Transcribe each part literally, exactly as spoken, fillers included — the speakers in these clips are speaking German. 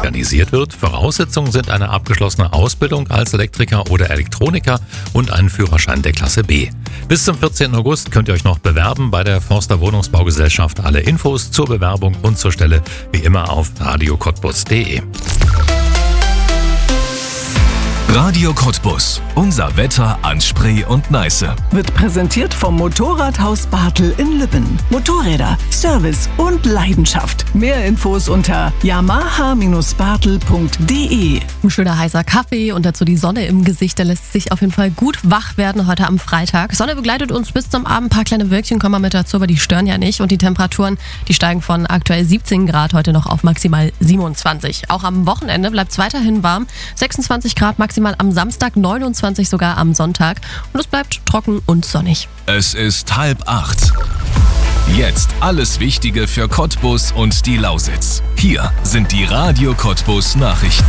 organisiert wird. Voraussetzungen sind eine abgeschlossene Ausbildung als Elektriker oder Elektroniker und einen Führerschein der Klasse B. Bis zum vierzehnten August könnt ihr euch noch bewerben bei der Forster Wohnungsbaugesellschaft. Alle Infos zur Bewerbung und zur Stelle wie immer auf radio cottbus punkt de. Radio Cottbus. Unser Wetter an Spree und Neiße. Wird präsentiert vom Motorradhaus Bartel in Lübben. Motorräder, Service und Leidenschaft. Mehr Infos unter yamaha bartel punkt de. Ein schöner heißer Kaffee und dazu die Sonne im Gesicht. Da lässt sich auf jeden Fall gut wach werden heute am Freitag. Sonne begleitet uns bis zum Abend. Ein paar kleine Wölkchen kommen mit dazu, aber die stören ja nicht. Und die Temperaturen, die steigen von aktuell siebzehn Grad heute noch auf maximal siebenundzwanzig. Auch am Wochenende bleibt es weiterhin warm. sechsundzwanzig Grad maximal am Samstag, neunundzwanzig sogar am Sonntag. Und es bleibt trocken und sonnig. Es ist halb acht. Jetzt alles Wichtige für Cottbus und die Lausitz. Hier sind die Radio Cottbus Nachrichten.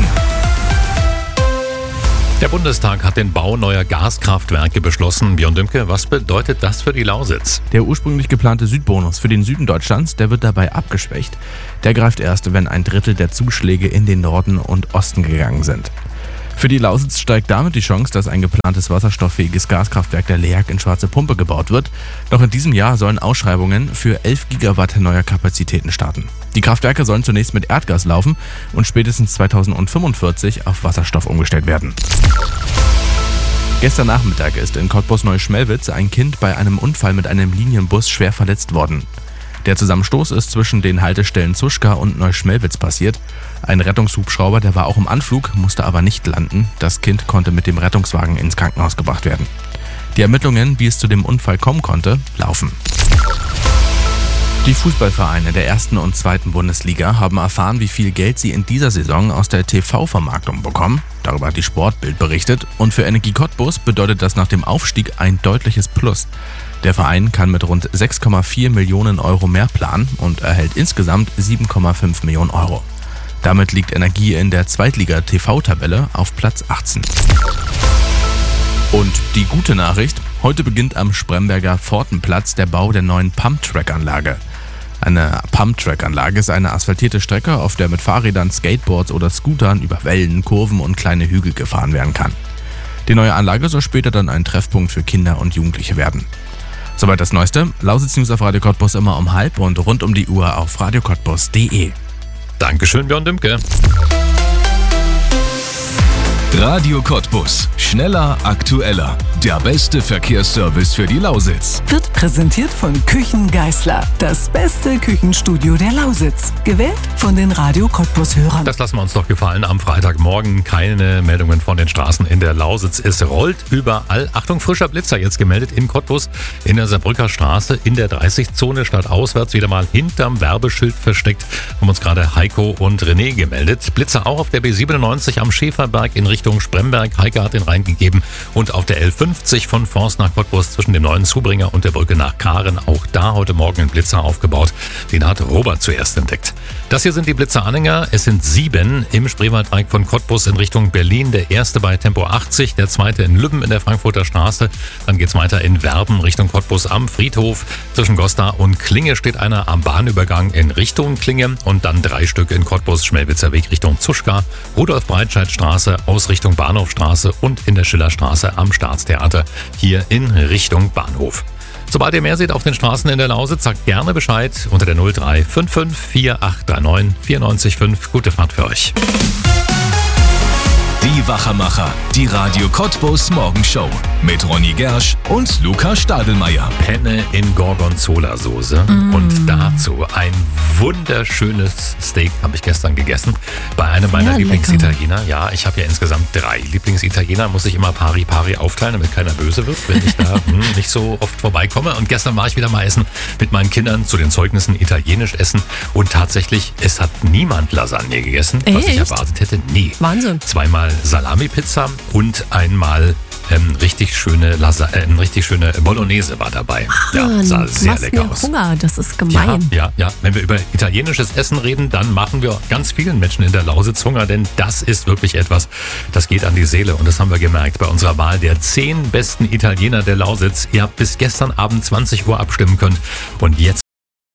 Der Bundestag hat den Bau neuer Gaskraftwerke beschlossen. Björn Dümke, was bedeutet das für die Lausitz? Der ursprünglich geplante Südbonus für den Süden Deutschlands, der wird dabei abgeschwächt. Der greift erst, wenn ein Drittel der Zuschläge in den Norden und Osten gegangen sind. Für die Lausitz steigt damit die Chance, dass ein geplantes wasserstofffähiges Gaskraftwerk der LEAG in Schwarze Pumpe gebaut wird. Noch in diesem Jahr sollen Ausschreibungen für elf Gigawatt neuer Kapazitäten starten. Die Kraftwerke sollen zunächst mit Erdgas laufen und spätestens zweitausendfünfundvierzig auf Wasserstoff umgestellt werden. Gestern Nachmittag ist in Cottbus-Neuschmelwitz ein Kind bei einem Unfall mit einem Linienbus schwer verletzt worden. Der Zusammenstoß ist zwischen den Haltestellen Zuschka und Neuschmelwitz passiert. Ein Rettungshubschrauber, der war auch im Anflug, musste aber nicht landen. Das Kind konnte mit dem Rettungswagen ins Krankenhaus gebracht werden. Die Ermittlungen, wie es zu dem Unfall kommen konnte, laufen. Die Fußballvereine der ersten und zweiten Bundesliga haben erfahren, wie viel Geld sie in dieser Saison aus der T V-Vermarktung bekommen. Darüber hat die Sportbild berichtet. Und für Energie Cottbus bedeutet das nach dem Aufstieg ein deutliches Plus. Der Verein kann mit rund sechs Komma vier Millionen Euro mehr planen und erhält insgesamt sieben Komma fünf Millionen Euro. Damit liegt Energie in der Zweitliga-T V-Tabelle auf Platz achtzehn. Und die gute Nachricht: Heute beginnt am Spremberger Pfortenplatz der Bau der neuen Pumptrack-Anlage. Eine Pumptrack-Anlage ist eine asphaltierte Strecke, auf der mit Fahrrädern, Skateboards oder Scootern über Wellen, Kurven und kleine Hügel gefahren werden kann. Die neue Anlage soll später dann ein Treffpunkt für Kinder und Jugendliche werden. Soweit das Neueste. Lausitz News auf Radio Cottbus immer um halb und rund um die Uhr auf radio cottbus punkt de. Dankeschön, Björn Dümke. Radio Cottbus. Schneller, aktueller. Der beste Verkehrsservice für die Lausitz. Wird präsentiert von Küchen Geißler. Das beste Küchenstudio der Lausitz. Gewählt von den Radio Cottbus-Hörern. Das lassen wir uns doch gefallen. Am Freitagmorgen keine Meldungen von den Straßen in der Lausitz. Es rollt überall. Achtung, frischer Blitzer jetzt gemeldet in Cottbus, in der Saarbrücker Straße, in der dreißig-Zone statt auswärts, wieder mal hinterm Werbeschild versteckt. Haben uns gerade Heiko und René gemeldet. Blitzer auch auf der B siebenundneunzig am Schäferberg in Richtung Spremberg. Heike hat den reingegeben. Und auf der L fünfzig von Forst nach Cottbus zwischen dem neuen Zubringer und der Brücke nach Karen. Auch da heute Morgen ein Blitzer aufgebaut. Den hat Robert zuerst entdeckt. Das hier sind die Blitzeranhänger. Es sind sieben im Spreewaldreieck von Cottbus in Richtung Berlin. Der erste bei Tempo achtzig, der zweite in Lübben in der Frankfurter Straße. Dann geht's weiter in Werben Richtung Cottbus am Friedhof. Zwischen Goslar und Klinge steht einer am Bahnübergang in Richtung Klinge. Und dann drei Stück in Cottbus, Schmelwitzer Weg Richtung Zuschka, Rudolf-Breitscheid-Straße aus Richtung Bahnhofstraße und in der Schillerstraße am Staatstheater hier in Richtung Bahnhof. Sobald ihr mehr seht auf den Straßen in der Lausitz, sagt gerne Bescheid unter der null drei fünf fünf vier acht drei neun vier neun fünf. Gute Fahrt für euch. Die Wachermacher, die Radio Cottbus Morgenshow mit Ronny Gersch und Luca Stadelmeier. Penne in Gorgonzola-Soße mm. und dazu ein wunderschönes Steak habe ich gestern gegessen bei einem Sehr meiner Lieblingsitaliener. Ja, ich habe ja insgesamt drei Lieblingsitaliener, muss ich immer pari pari aufteilen, damit keiner böse wird, wenn ich da hm, nicht so oft vorbeikomme. Und gestern war ich wieder mal essen mit meinen Kindern zu den Zeugnissen italienisch essen und tatsächlich, es hat niemand Lasagne gegessen, Echt? was ich erwartet hätte. Nee. Wahnsinn. Zweimal Salami-Pizza und einmal ähm, richtig schöne Lasa- äh, richtig schöne Bolognese war dabei. Ja, sah sehr lecker mir aus. Hunger, das ist gemein. Ja, ja, ja. Wenn wir über italienisches Essen reden, dann machen wir ganz vielen Menschen in der Lausitz Hunger, denn das ist wirklich etwas, das geht an die Seele. Und das haben wir gemerkt bei unserer Wahl der zehn besten Italiener der Lausitz. Ihr habt bis gestern Abend zwanzig Uhr abstimmen können und jetzt